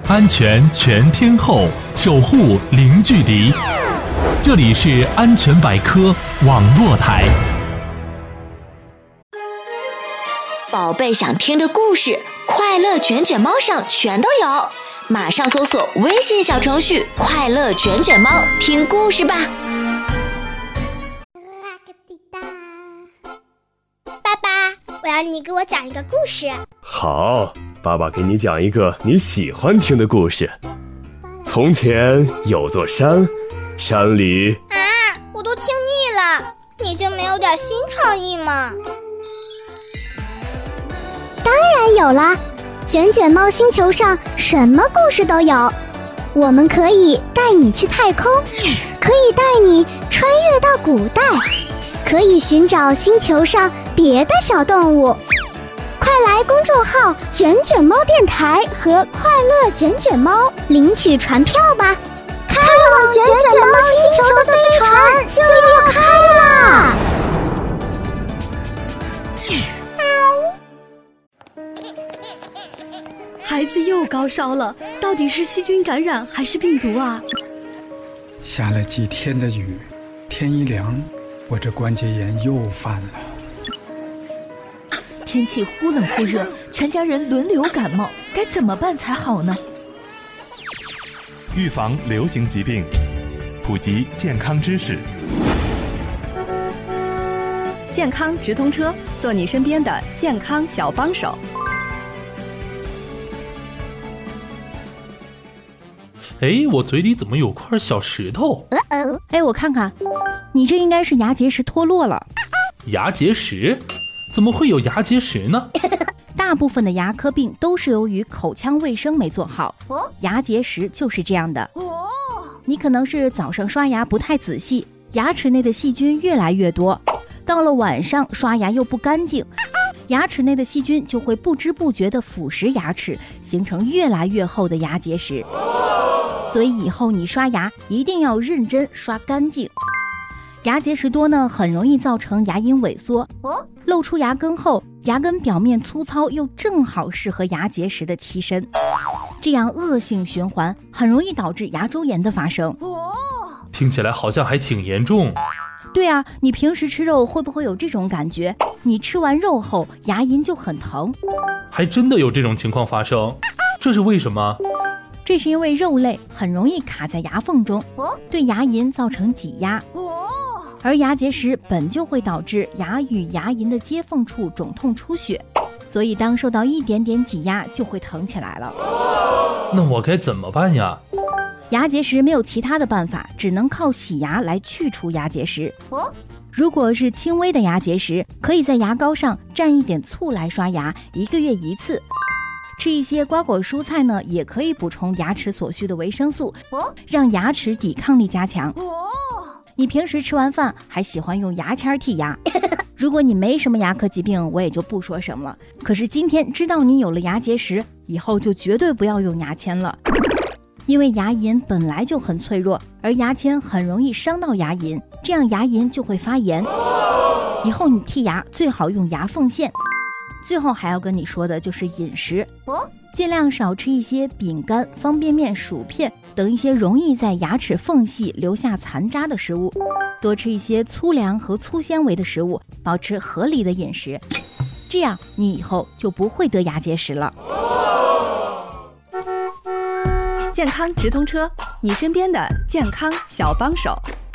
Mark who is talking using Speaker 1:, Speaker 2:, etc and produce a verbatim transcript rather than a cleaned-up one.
Speaker 1: 安全全天候，守护零距离。这里是安全百科网络台。
Speaker 2: 宝贝想听的故事，快乐卷卷猫上全都有，马上搜索微信小程序快乐卷卷猫听故事吧。
Speaker 3: 爸爸，我要你给我讲一个故事。
Speaker 4: 好，爸爸给你讲一个你喜欢听的故事。从前有座山，山里……
Speaker 3: 啊，我都听腻了，你就没有点新创意吗？
Speaker 5: 当然有啦，卷卷猫星球上什么故事都有。我们可以带你去太空，可以带你穿越到古代，可以寻找星球上别的小动物。快来公众号卷卷猫电台和快乐卷卷猫领取船票吧，开往卷卷猫星球的飞船就要开啦！
Speaker 6: 孩子又高烧了，到底是细菌感染还是病毒啊？
Speaker 7: 下了几天的雨，天一凉，我这关节炎又犯了。
Speaker 6: 天气忽冷忽热，全家人轮流感冒，该怎么办才好呢？
Speaker 1: 预防流行疾病，普及健康知识。
Speaker 8: 健康直通车，做你身边的健康小帮手。
Speaker 1: 哎，我嘴里怎么有块小石头？
Speaker 8: 哎，我看看，你这应该是牙结石脱落了。
Speaker 1: 牙结石？怎么会有牙结石呢？
Speaker 8: 大部分的牙科病都是由于口腔卫生没做好，牙结石就是这样的。你可能是早上刷牙不太仔细，牙齿内的细菌越来越多，到了晚上刷牙又不干净，牙齿内的细菌就会不知不觉地腐蚀牙齿，形成越来越厚的牙结石。所以以后你刷牙一定要认真刷干净。牙结石多呢，很容易造成牙龈萎缩，露出牙根后，牙根表面粗糙又正好适合牙结石的栖身，这样恶性循环很容易导致牙周炎的发生。
Speaker 1: 听起来好像还挺严重。
Speaker 8: 对啊，你平时吃肉会不会有这种感觉？你吃完肉后牙龈就很疼。
Speaker 1: 还真的有这种情况发生，这是为什么？
Speaker 8: 这是因为肉类很容易卡在牙缝中，对牙龈造成挤压。而牙结石本就会导致牙与牙龈的接缝处肿痛出血，所以当受到一点点挤压就会疼起来了。
Speaker 1: 那我该怎么办呀？
Speaker 8: 牙结石没有其他的办法，只能靠洗牙来去除牙结石。如果是轻微的牙结石，可以在牙膏上蘸一点醋来刷牙，一个月一次。吃一些瓜果蔬菜呢，也可以补充牙齿所需的维生素，让牙齿抵抗力加强。你平时吃完饭还喜欢用牙签剔牙，如果你没什么牙科疾病，我也就不说什么了。可是今天知道你有了牙结石，以后就绝对不要用牙签了，因为牙龈本来就很脆弱，而牙签很容易伤到牙龈，这样牙龈就会发炎。以后你剔牙最好用牙缝线。最后还要跟你说的就是饮食，尽量少吃一些饼干、方便面、薯片等一些容易在牙齿缝隙留下残渣的食物，多吃一些粗粮和粗纤维的食物，保持合理的饮食，这样你以后就不会得牙结石了。 健康直通车，你身边的健康小帮手。